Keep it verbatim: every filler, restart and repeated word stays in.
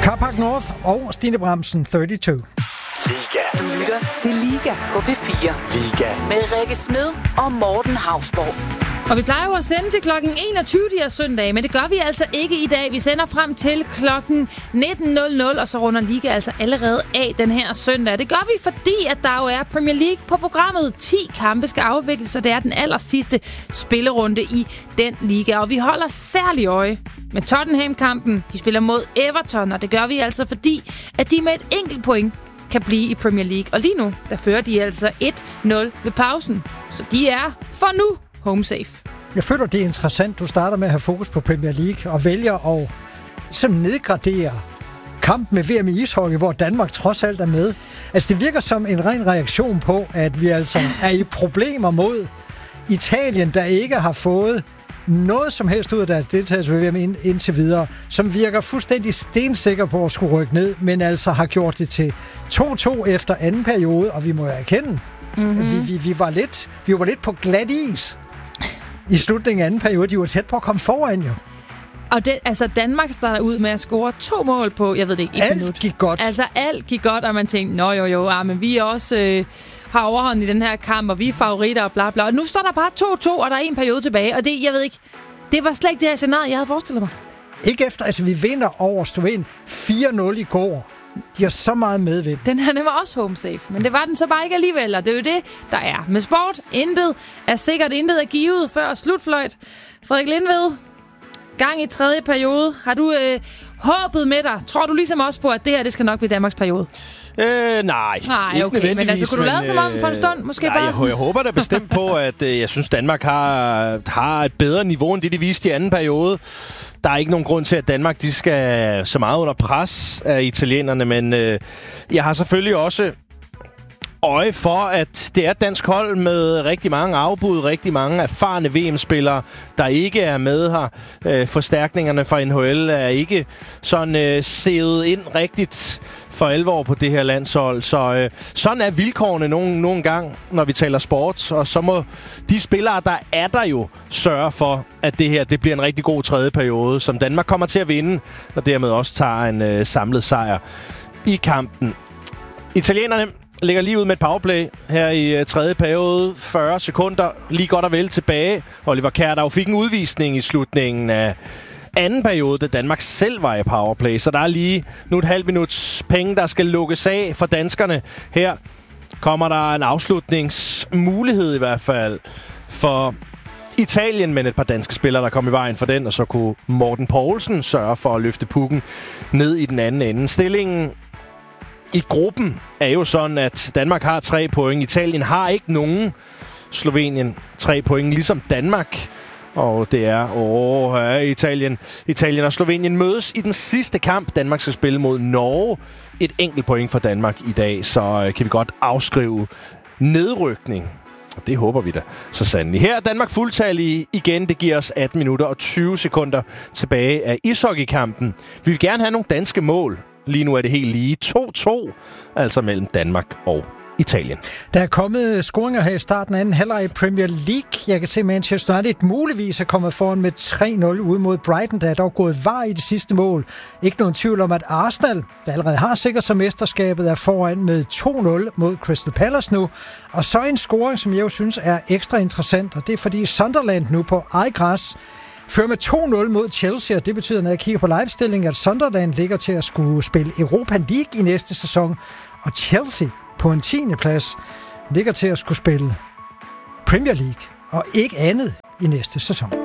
Carpark North og Stine Bramsen, treogtredive. Liga. Du lytter til Liga på P fire. Liga. Med Rikke Smed og Morten Hausborg. Og vi plejer jo at sende til klokken enogtyve de her søndage, men det gør vi altså ikke i dag. Vi sender frem til klokken nitten nul nul, og så runder Liga altså allerede af den her søndag. Det gør vi, fordi at der jo er Premier League på programmet. ti kampe skal afvikles, og det er den aller sidste spillerunde i den liga. Og vi holder særlig øje med Tottenham-kampen. De spiller mod Everton, og det gør vi altså, fordi at de med et enkelt point kan blive i Premier League. Og lige nu, der fører de altså et nul ved pausen. Så de er for nu home safe. Jeg føler, det er interessant, du starter med at have fokus på Premier League og vælger at ligesom nedgradere kampen med V M i ishockey, hvor Danmark trods alt er med. Altså, det virker som en ren reaktion på, at vi altså er i problemer mod Italien, der ikke har fået noget som helst ud af deres deltagelse ved V M ind, indtil videre, som virker fuldstændig stensikker på at skulle rykke ned, men altså har gjort det til to to efter anden periode, og vi må jo erkende, mm-hmm. vi, vi, vi, var lidt, vi var lidt på glat is i slutningen af anden periode. De var tæt på at komme foran, jo. Og det, altså Danmark starter ud med at score to mål på, jeg ved det ikke, et alt minut. gik godt. Altså alt gik godt, og man tænkte, nå jo jo, ja, men vi er også øh, har overhånd i den her kamp, og vi er favoritter og bla bla. Og nu står der bare to to, og der er en periode tilbage, og det, jeg ved ikke, det var slet ikke det her scenarie, jeg havde forestillet mig. Ikke efter, altså vi vinder over Slovenien fire nul i går. De har så meget medvind. Den her, den var også home safe, men det var den så bare ikke alligevel, og det er jo det, der er. Med sport, intet er sikkert, intet er givet før slutfløjt. Frederik Lindved, gang i tredje periode. Har du øh, håbet med dig? Tror du ligesom også på, at det her, det skal nok blive Danmarks periode? Øh, nej. Nej, okay, men altså, kunne du lade som om for en stund, måske nej, bare? Jeg, jeg håber da bestemt på, at øh, jeg synes, Danmark har, har et bedre niveau, end det, de viste i anden periode. Der er ikke nogen grund til, at Danmark de skal så meget under pres af italienerne, men øh, jeg har selvfølgelig også øje for, at det er et dansk hold med rigtig mange afbud, rigtig mange erfarne V M-spillere, der ikke er med her. Øh, forstærkningerne fra N H L er ikke sådan øh, sevet ind rigtigt for alvor på det her landshold. Så øh, sådan er vilkårene nogle, nogle gang, når vi taler sport. Og så må de spillere, der er der jo, sørge for, at det her det bliver en rigtig god tredje periode, som Danmark kommer til at vinde, og dermed også tager en øh, samlet sejr i kampen. Italienerne ligger lige ud med et powerplay her i uh, tredje periode. fyrre sekunder, lige godt og vel tilbage. Oliver Kjær, der jo fik en udvisning i slutningen af anden periode, da Danmark selv var i powerplay. Så der er lige nu et halvt minuts penge, der skal lukkes af for danskerne. Her kommer der en afslutningsmulighed i hvert fald for Italien, men et par danske spillere, der kom i vejen for den. Og så kunne Morten Poulsen sørge for at løfte pucken ned i den anden ende. Stillingen i gruppen er jo sådan, at Danmark har tre point. Italien har ikke nogen. Slovenien tre point, ligesom Danmark. Og det er, åh, ja, Italien. Italien og Slovenien mødes i den sidste kamp. Danmark skal spille mod Norge. Et enkelt point for Danmark i dag, så kan vi godt afskrive nedrykning. Og det håber vi da så sandelig. Her er Danmark fuldtallige igen. Det giver os atten minutter og tyve sekunder tilbage af ishockeykampen. Vi vil gerne have nogle danske mål. Lige nu er det helt lige to to, altså mellem Danmark og Italien. Der er kommet scoringer her i starten af anden halvleg i Premier League. Jeg kan se, at Manchester United muligvis er kommet foran med tre nul ude mod Brighton. Der er dog gået var i det sidste mål. Ikke nogen tvivl om, at Arsenal, der allerede har sikret sig mesterskabet, er foran med to nul mod Crystal Palace nu. Og så en scoring, som jeg jo synes er ekstra interessant, og det er fordi Sunderland nu på eget græs fører med to nul mod Chelsea, og det betyder, når jeg kigger på livestillingen, at Sunderland ligger til at skulle spille Europa League i næste sæson, og Chelsea på en tiende plads ligger til at skulle spille Premier League, og ikke andet i næste sæson.